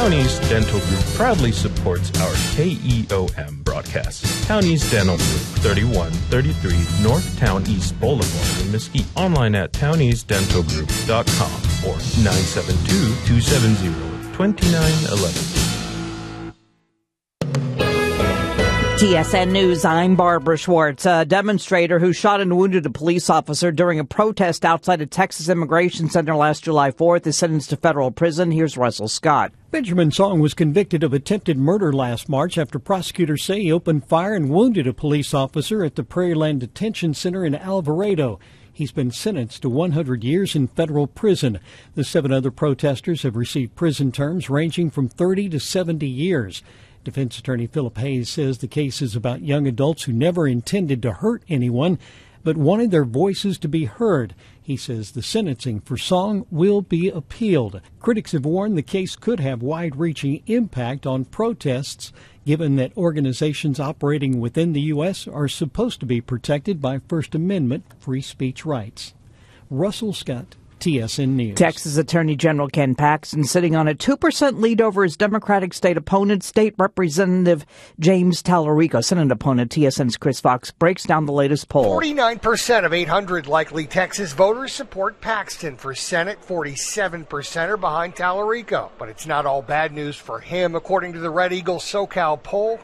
Townies Dental Group proudly supports our KEOM broadcasts. Townies Dental Group, 3133 North Town East Boulevard in Mesquite. Online at towniesdentalgroup.com or 972-270-2911. TSN News, I'm Barbara Schwartz. A demonstrator who shot and wounded a police officer during a protest outside a Texas immigration center last July 4th is sentenced to federal prison. Here's Russell Scott. Benjamin Song was convicted of attempted murder last March after prosecutors say he opened fire and wounded a police officer at the Prairieland Detention Center in Alvarado. He's been sentenced to 100 years in federal prison. The 7 other protesters have received prison terms ranging from 30 to 70 years. Defense attorney Philip Hayes says the case is about young adults who never intended to hurt anyone, but wanted their voices to be heard. He says the sentencing for Song will be appealed. Critics have warned the case could have wide-reaching impact on protests, given that organizations operating within the U.S. are supposed to be protected by First Amendment free speech rights. Russell Scott, TSN News. Texas Attorney General Ken Paxton sitting on a 2% lead over his Democratic state opponent, State Representative James Tallarico. Senate opponent TSN's Chris Fox breaks down the latest poll. 49% of 800 likely Texas voters support Paxton for Senate. 47% are behind Tallarico. But it's not all bad news for him. According to the Red Eagle SoCal poll,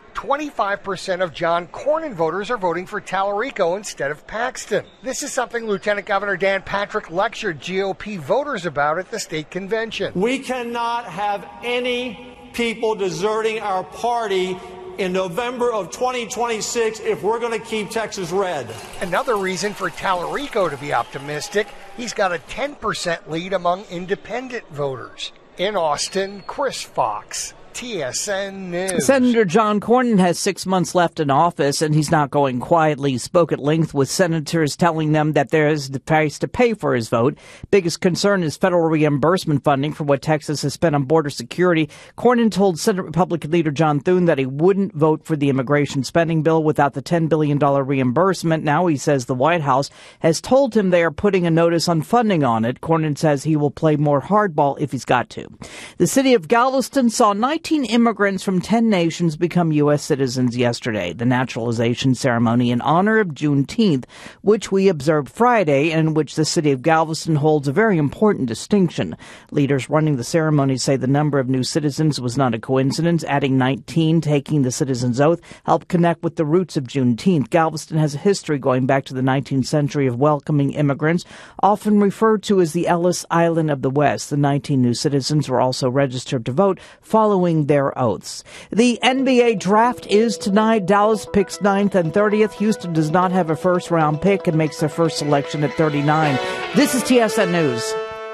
25% of John Cornyn voters are voting for Tallarico instead of Paxton. This is something Lieutenant Governor Dan Patrick lectured GOP voters about at the state convention. We cannot have any people deserting our party in November of 2026 if we're going to keep Texas red. Another reason for Tallarico to be optimistic, he's got a 10% lead among independent voters. In Austin, Chris Fox, TSN News. Senator John Cornyn has 6 months left in office, and he's not going quietly. He spoke at length with senators, telling them that there is the price to pay for his vote. Biggest concern is federal reimbursement funding for what Texas has spent on border security. Cornyn told Senate Republican leader John Thune that he wouldn't vote for the immigration spending bill without the $10 billion reimbursement. Now he says the White House has told him they are putting a notice on funding on it. Cornyn says he will play more hardball if he's got to. The city of Galveston saw 19 immigrants from 10 nations become U.S. citizens yesterday. The naturalization ceremony in honor of Juneteenth, which we observed Friday, and in which the city of Galveston holds a very important distinction. Leaders running the ceremony say the number of new citizens was not a coincidence. Adding 19 taking the citizen's oath helped connect with the roots of Juneteenth. Galveston has a history going back to the 19th century of welcoming immigrants, often referred to as the Ellis Island of the West. The 19 new citizens were also registered to vote following their oaths. The NBA draft is tonight. Dallas picks 9th and 30th. Houston does not have a first-round pick and makes their first selection at 39. This is TSN News.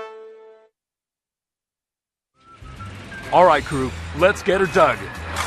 All right, crew, let's get her dug.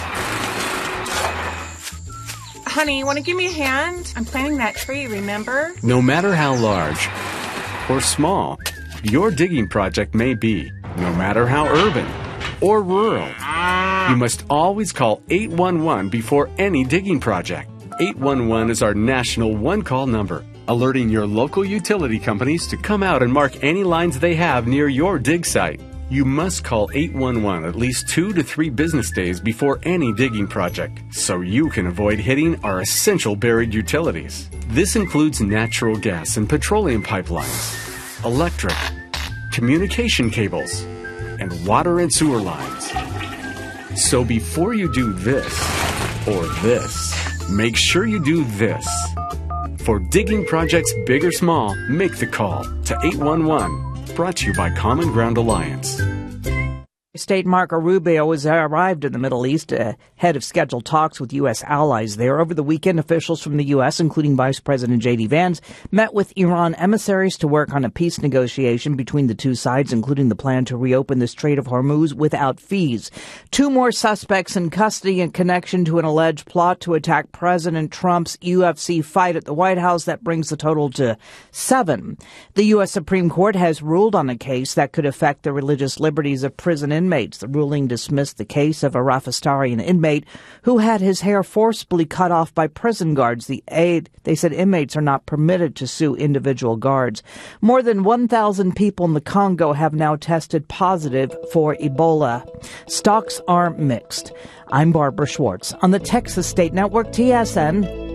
Honey, you want to give me a hand? I'm planting that tree, remember? No matter how large or small your digging project may be, no matter how urban or rural, you must always call 811 before any digging project. 811 is our national one-call number, alerting your local utility companies to come out and mark any lines they have near your dig site. You must call 811 at least 2 to 3 business days before any digging project, so you can avoid hitting our essential buried utilities. This includes natural gas and petroleum pipelines, electric, communication cables, and water and sewer lines. So before you do this or this, make sure you do this. For digging projects big or small, make the call to 811. Brought to you by Common Ground Alliance. State Marco Rubio has arrived in the Middle East ahead of scheduled talks with U.S. allies there. Over the weekend, officials from the U.S., including Vice President J.D. Vance, met with Iran emissaries to work on a peace negotiation between the two sides, including the plan to reopen the Strait of Hormuz without fees. 2 more suspects in custody in connection to an alleged plot to attack President Trump's UFC fight at the White House. That brings the total to 7. The U.S. Supreme Court has ruled on a case that could affect the religious liberties of prison inmates. The ruling dismissed the case of a Rafistarian inmate who had his hair forcibly cut off by prison guards. They said inmates are not permitted to sue individual guards. More than 1,000 people in the Congo have now tested positive for Ebola. Stocks are mixed. I'm Barbara Schwartz on the Texas State Network, TSN.